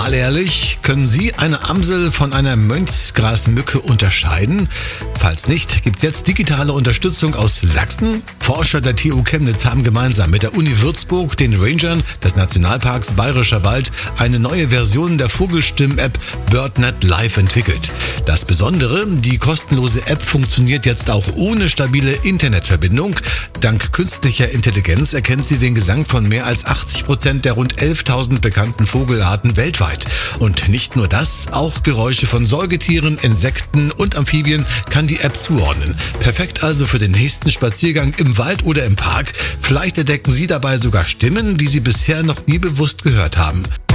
Mal ehrlich, können Sie eine Amsel von einer Mönchsgrasmücke unterscheiden? Falls nicht, gibt's jetzt digitale Unterstützung aus Sachsen. Forscher der TU Chemnitz haben gemeinsam mit der Uni Würzburg, den Rangern des Nationalparks Bayerischer Wald, eine neue Version der Vogelstimmen-App BirdNet Live entwickelt. Das Besondere, die kostenlose App funktioniert jetzt auch ohne stabile Internetverbindung. Dank künstlicher Intelligenz erkennt sie den Gesang von mehr als 80% der rund 11.000 bekannten Vogelarten weltweit. Und nicht nur das, auch Geräusche von Säugetieren, Insekten und Amphibien kann die App zuordnen. Perfekt also für den nächsten Spaziergang im Wald oder im Park. Vielleicht entdecken Sie dabei sogar Stimmen, die Sie bisher noch nie bewusst gehört haben.